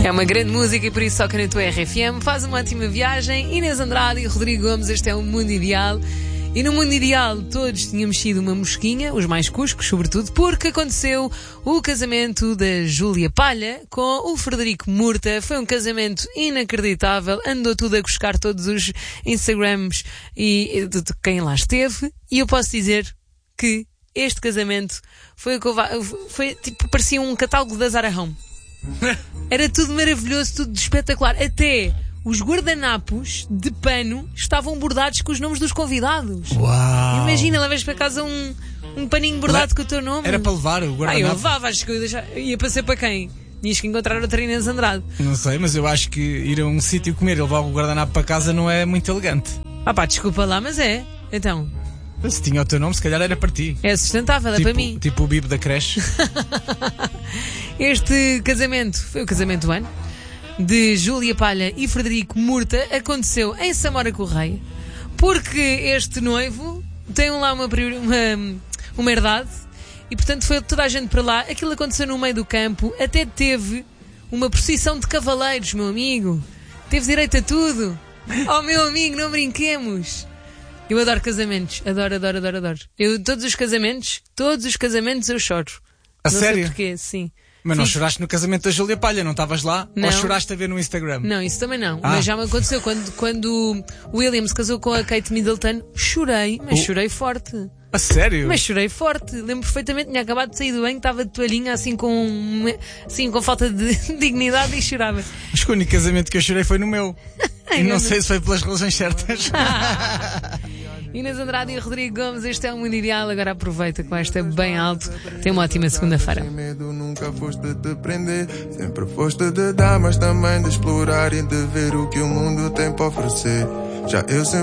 É uma grande música e por isso toca na tua RFM. Faz uma ótima viagem. Inês Andrade e Rodrigo Gomes, este é o Mundo Ideal. E no Mundo Ideal todos tínhamos sido uma mosquinha, os mais cuscos, sobretudo, porque aconteceu o casamento da Júlia Palha com o Frederico Murta. Foi um casamento inacreditável, andou tudo a buscar todos os Instagrams e de quem lá esteve. E eu posso dizer que este casamento foi tipo, parecia um catálogo da Zara Home. Era tudo maravilhoso, tudo espetacular. Até os guardanapos de pano estavam bordados com os nomes dos convidados. Uau! Imagina, levas para casa um paninho bordado com o teu nome. Era para levar o guardanapo? Eu levava, acho que eu ia para ser para quem? Tinhas que encontrar outra Inês Andrade. Não sei, mas eu acho que ir a um sítio comer e levar o guardanapo para casa não é muito elegante. Desculpa lá, mas é. Então... Se tinha o teu nome, se calhar era para ti. É sustentável, é para mim. Tipo o Bibo da creche. Este casamento foi o casamento do ano de Júlia Palha e Frederico Murta. Aconteceu em Samora Correia, porque este noivo tem lá uma herdade e portanto foi toda a gente para lá. Aquilo aconteceu no meio do campo. Até teve uma procissão de cavaleiros, meu amigo. Teve direito a tudo. Oh, meu amigo, não brinquemos. Eu adoro casamentos. Adoro. Todos os casamentos eu choro. A não sério? Sei porquê, sim. Mas não choraste no casamento da Júlia Palha, não estavas lá? Não. Ou choraste a ver no Instagram? Não, isso também não. Mas já me aconteceu quando o William se casou com a Kate Middleton. Chorei, mas chorei forte. A sério? Mas chorei forte. Lembro perfeitamente, tinha acabado de sair do banho, estava de toalhinha assim com falta de dignidade e chorava. Mas o único casamento que eu chorei foi no meu. E não sei se foi pelas razões certas. Inês Andrade e Rodrigo Gomes, este é o Mundo Ideal. Agora aproveita com esta bem alto. Tem uma ótima segunda-feira. Medo, nunca foste de prender, sempre foste de dar, mas também de explorar e de ver o que o mundo tem para oferecer. Já eu sempre